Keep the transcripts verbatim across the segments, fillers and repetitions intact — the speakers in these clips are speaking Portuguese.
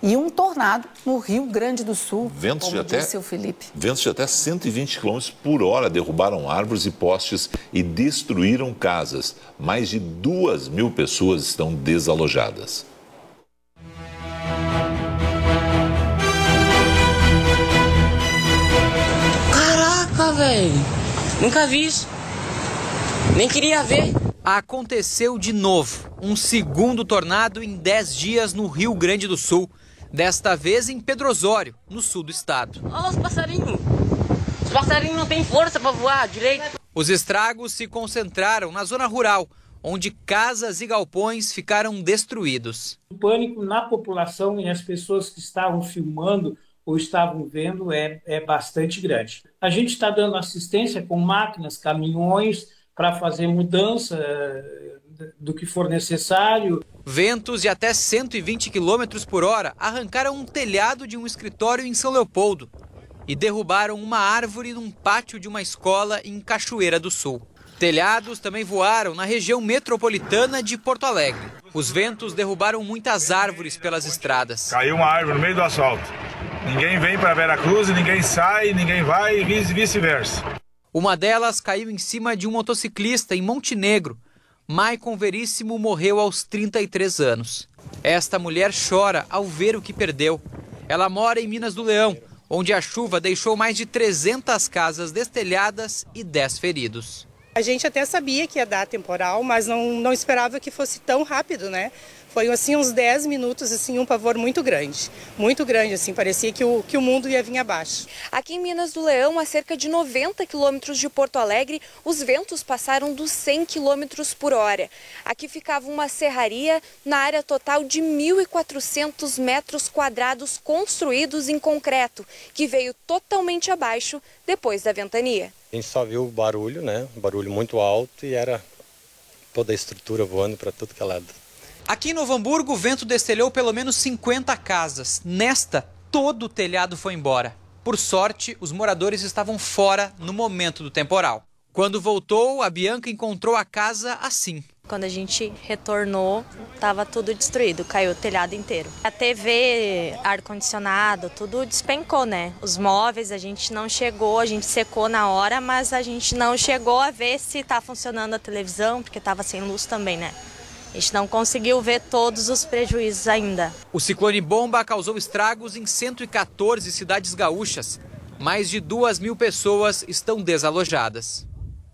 e um tornado no Rio Grande do Sul, ventos como de disse até, o Felipe. Ventos de até cento e vinte quilômetros por hora derrubaram árvores e postes e destruíram casas. Mais de duas mil pessoas estão desalojadas. Caraca, velho! Nunca vi isso. Nem queria ver. Aconteceu de novo. Um segundo tornado em dez dias no Rio Grande do Sul. Desta vez em Pedro Osório, no sul do estado. Olha os passarinhos. Os passarinhos não têm força para voar direito. Os estragos se concentraram na zona rural, onde casas e galpões ficaram destruídos. O pânico na população e nas pessoas que estavam filmando ou estavam vendo é, é bastante grande. A gente está dando assistência com máquinas, caminhões, para fazer mudança do que for necessário. Ventos de até cento e vinte quilômetros por hora arrancaram um telhado de um escritório em São Leopoldo e derrubaram uma árvore num pátio de uma escola em Cachoeira do Sul. Telhados também voaram na região metropolitana de Porto Alegre. Os ventos derrubaram muitas árvores pelas estradas. Caiu uma árvore no meio do asfalto. Ninguém vem para Veracruz, ninguém sai, ninguém vai e vice-versa. Uma delas caiu em cima de um motociclista em Montenegro. Maicon Veríssimo morreu aos trinta e três anos. Esta mulher chora ao ver o que perdeu. Ela mora em Minas do Leão, onde a chuva deixou mais de trezentas casas destelhadas e dez feridos. A gente até sabia que ia dar temporal, mas não, não esperava que fosse tão rápido, né? Foi assim uns dez minutos, assim, um pavor muito grande, muito grande, assim, parecia que o, que o mundo ia vir abaixo. Aqui em Minas do Leão, a cerca de noventa quilômetros de Porto Alegre, os ventos passaram dos cem quilômetros por hora. Aqui ficava uma serraria na área total de mil e quatrocentos metros quadrados construídos em concreto, que veio totalmente abaixo depois da ventania. A gente só viu o barulho, né? Um barulho muito alto e era toda a estrutura voando para tudo que é lado. Aqui em Novo Hamburgo, o vento destelhou pelo menos cinquenta casas. Nesta, todo o telhado foi embora. Por sorte, os moradores estavam fora no momento do temporal. Quando voltou, a Bianca encontrou a casa assim. Quando a gente retornou, estava tudo destruído, caiu o telhado inteiro. A T V, ar-condicionado, tudo despencou, né? Os móveis a gente não chegou, a gente secou na hora, mas a gente não chegou a ver se está funcionando a televisão, porque estava sem luz também, né? A gente não conseguiu ver todos os prejuízos ainda. O ciclone bomba causou estragos em cento e quatorze cidades gaúchas. Mais de duas mil pessoas estão desalojadas.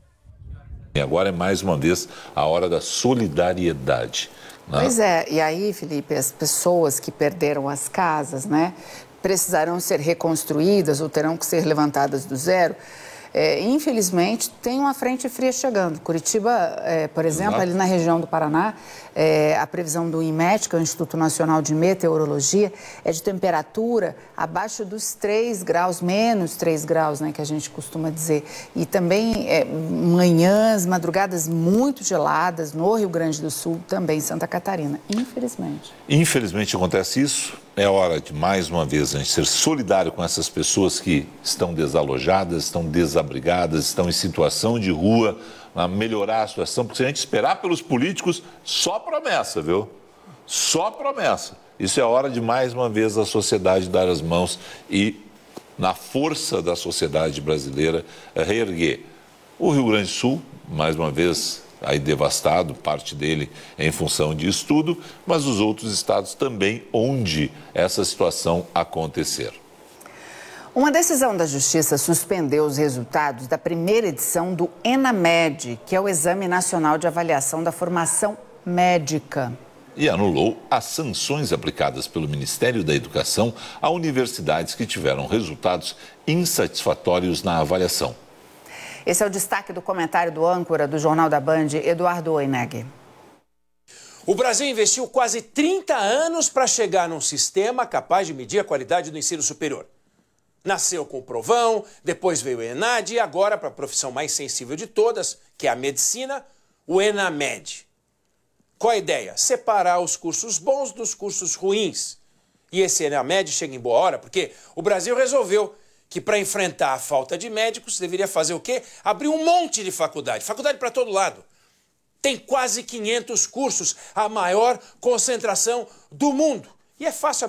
E agora é mais uma vez a hora da solidariedade. Né? Pois é, e aí, Felipe, as pessoas que perderam as casas, né, precisarão ser reconstruídas ou terão que ser levantadas do zero. É, infelizmente, tem uma frente fria chegando. Curitiba, é, por exemplo, Exato. ali na região do Paraná, é, a previsão do INMET, que é o Instituto Nacional de Meteorologia, é de temperatura abaixo dos três graus, menos três graus, né, que a gente costuma dizer. E também é, manhãs, madrugadas muito geladas no Rio Grande do Sul, também em Santa Catarina, infelizmente. Infelizmente acontece isso. É hora de, mais uma vez, a gente ser solidário com essas pessoas que estão desalojadas, estão desabrigadas, estão em situação de rua, a melhorar a situação, porque se a gente esperar pelos políticos, só promessa, viu? Só promessa. Isso é hora de, mais uma vez, a sociedade dar as mãos e, na força da sociedade brasileira, reerguer. O Rio Grande do Sul, mais uma vez, aí devastado, parte dele em função disso tudo, mas os outros estados também onde essa situação acontecer. Uma decisão da Justiça suspendeu os resultados da primeira edição do ENAMED, que é o Exame Nacional de Avaliação da Formação Médica. E anulou as sanções aplicadas pelo Ministério da Educação a universidades que tiveram resultados insatisfatórios na avaliação. Esse é o destaque do comentário do âncora do Jornal da Band, Eduardo Oineg. O Brasil investiu quase trinta anos para chegar num sistema capaz de medir a qualidade do ensino superior. Nasceu com o Provão, depois veio o ENAD e agora, para a profissão mais sensível de todas, que é a medicina, o ENAMED. Qual a ideia? Separar os cursos bons dos cursos ruins. E esse ENAMED chega em boa hora, porque o Brasil resolveu que para enfrentar a falta de médicos deveria fazer o quê? Abrir um monte de faculdade, faculdade para todo lado. Tem quase quinhentos cursos, a maior concentração do mundo. E é fácil